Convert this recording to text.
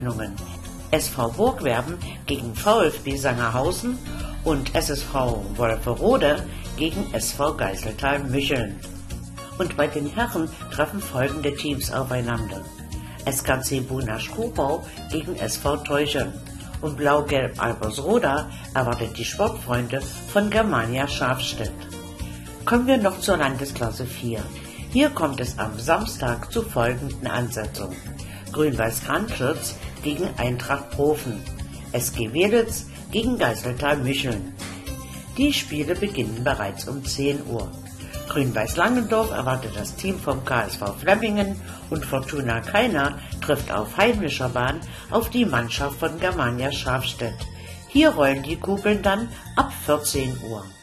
SV Burgwerben gegen VfB Sangerhausen und SSV Wolferode gegen SV Geiseltal-Mücheln. Und bei den Herren treffen folgende Teams aufeinander: SKC Bunasch-Kuhbau gegen SV Teuchen und Blau-Gelb Albersroda erwartet die Sportfreunde von Germania Schafstedt. Kommen wir noch zur Landesklasse 4. Hier kommt es am Samstag zu folgenden Ansetzungen: Grün-Weiß Kranschütz gegen Eintracht Profen, SG Weditz gegen Geiseltal-Mücheln. Die Spiele beginnen bereits um 10 Uhr. Grün-Weiß Langendorf erwartet das Team vom KSV Flemmingen und Fortuna Kaina trifft auf heimischer Bahn auf die Mannschaft von Germania Schafstedt. Hier rollen die Kugeln dann ab 14 Uhr.